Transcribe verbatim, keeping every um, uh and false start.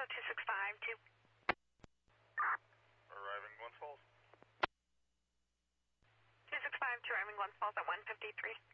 Echo two six five two. Arriving Glens Falls. two six five two, arriving Glens Falls at one fifty-three.